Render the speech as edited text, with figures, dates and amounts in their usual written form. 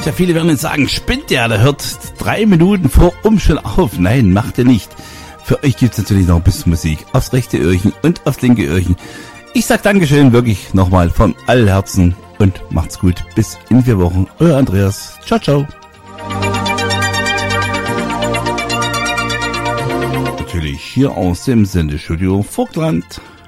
Tja, viele werden jetzt sagen, spinnt der hört 3 Minuten vor schon auf. Nein, macht er nicht. Für euch gibt's natürlich noch ein bisschen Musik aufs rechte Öhrchen und aufs linke Öhrchen. Ich sag Dankeschön wirklich nochmal von allen Herzen und macht's gut. Bis in 4 Wochen. Euer Andreas. Ciao, ciao. Natürlich hier aus dem Sendestudio Vogtland.